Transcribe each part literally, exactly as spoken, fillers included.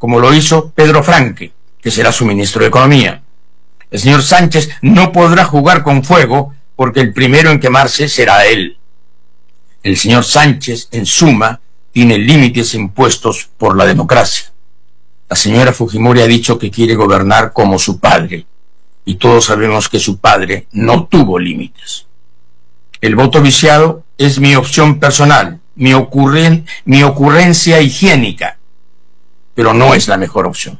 como lo hizo Pedro Franque, que será su ministro de Economía. El señor Sánchez no podrá jugar con fuego porque el primero en quemarse será él. El señor Sánchez, en suma, tiene límites impuestos por la democracia. La señora Fujimori ha dicho que quiere gobernar como su padre, y todos sabemos que su padre no tuvo límites. El voto viciado es mi opción personal, mi, ocurren, mi ocurrencia higiénica, pero no es la mejor opción.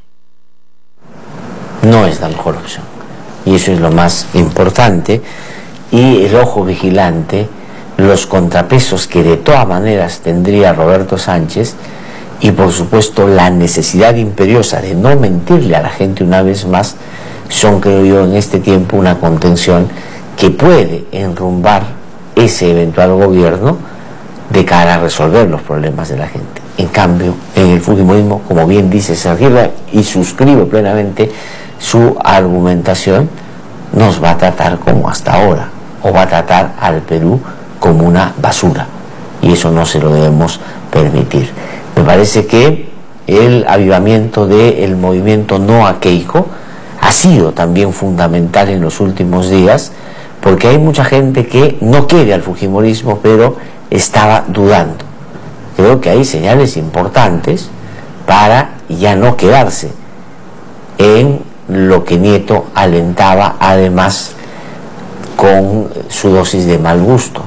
No es la mejor opción, y eso es lo más importante, y el ojo vigilante, los contrapesos que de todas maneras tendría Roberto Sánchez, y por supuesto la necesidad imperiosa de no mentirle a la gente una vez más, son, creo yo, en este tiempo una contención que puede enrumbar ese eventual gobierno de cara a resolver los problemas de la gente. En cambio, en el fujimorismo, como bien dice Sergio, y suscribo plenamente su argumentación, nos va a tratar como hasta ahora, o va a tratar al Perú como una basura, y eso no se lo debemos permitir. Me parece que el avivamiento del movimiento No a Keiko ha sido también fundamental en los últimos días, porque hay mucha gente que no quiere al fujimorismo, pero estaba dudando. Creo que hay señales importantes para ya no quedarse en lo que Nieto alentaba, además con su dosis de mal gusto.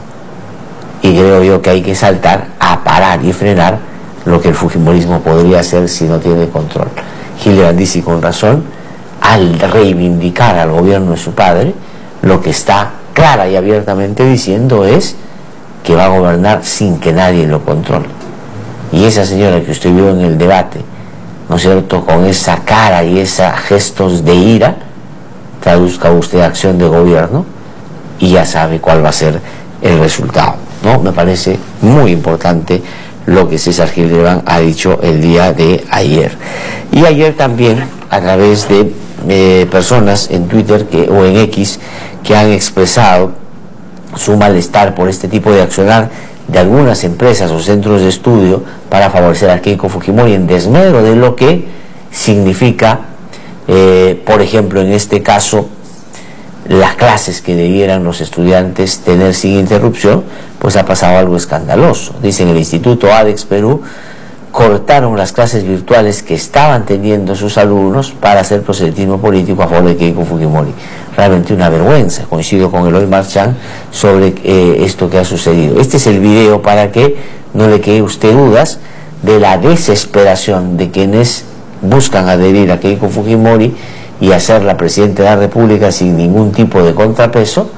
Y creo yo que hay que saltar a parar y frenar lo que el fujimorismo podría hacer si no tiene control. Gilligan dice con razón, al reivindicar al gobierno de su padre, lo que está clara y abiertamente diciendo es que va a gobernar sin que nadie lo controle. Y esa señora que usted vio en el debate, ¿no es cierto?, con esa cara y esos gestos de ira, traduzca usted acción de gobierno y ya sabe cuál va a ser el resultado, ¿no? Me parece muy importante lo que César Gilligan ha dicho el día de ayer. Y ayer también, a través de eh, personas en Twitter que, o en X, que han expresado su malestar por este tipo de accionar de algunas empresas o centros de estudio para favorecer a Keiko Fujimori en desmedro de lo que significa, eh, por ejemplo, en este caso, las clases que debieran los estudiantes tener sin interrupción, pues ha pasado algo escandaloso. Dicen el Instituto ADEX Perú cortaron las clases virtuales que estaban teniendo sus alumnos para hacer proselitismo político a favor de Keiko Fujimori. Realmente una vergüenza. Coincido con Eloy Marchán sobre eh, esto que ha sucedido. Este es el video para que no le quede usted dudas de la desesperación de quienes buscan adherir a Keiko Fujimori y hacerla presidenta de la República sin ningún tipo de contrapeso,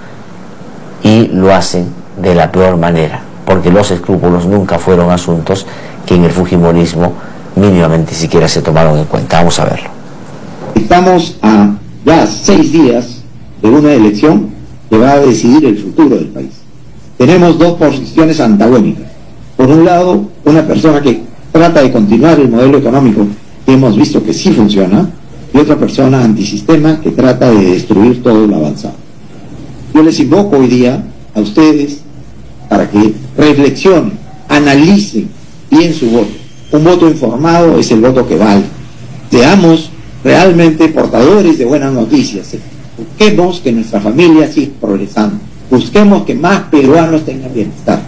y lo hacen de la peor manera, porque los escrúpulos nunca fueron asuntos que en el fujimorismo mínimamente siquiera se tomaron en cuenta. Vamos a verlo. Estamos a ya seis días de una elección que va a decidir el futuro del país. Tenemos dos posiciones antagónicas. Por un lado, una persona que trata de continuar el modelo económico que hemos visto que sí funciona, y otra persona antisistema que trata de destruir todo lo avanzado. Yo les invoco hoy día a ustedes para que reflexionen, analicen bien su voto. Un voto informado es el voto que vale. Seamos realmente portadores de buenas noticias. Busquemos que nuestra familia siga progresando. Busquemos que más peruanos tengan bienestar.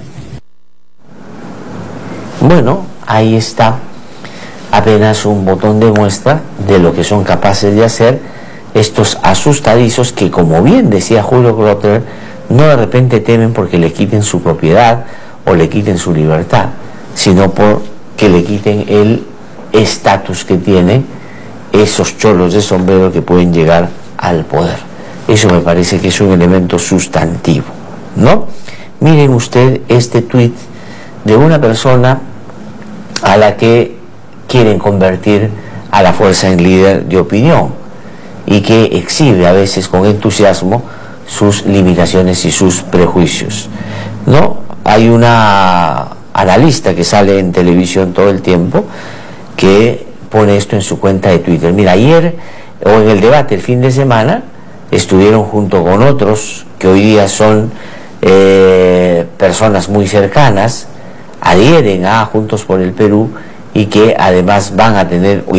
Bueno, ahí está apenas un botón de muestra de lo que son capaces de hacer estos asustadizos que, como bien decía Julio Grother, no de repente temen porque le quiten su propiedad o le quiten su libertad, sino porque le quiten el estatus que tienen esos cholos de sombrero que pueden llegar al poder. Eso me parece que es un elemento sustantivo, ¿no? Miren usted este tuit de una persona a la que quieren convertir a la fuerza en líder de opinión y que exhibe a veces con entusiasmo sus limitaciones y sus prejuicios, ¿no? Hay una analista que sale en televisión todo el tiempo que pone esto en su cuenta de Twitter. Mira, ayer o en el debate el fin de semana estuvieron junto con otros que hoy día son eh, personas muy cercanas, adhieren a Juntos por el Perú y que además van a tener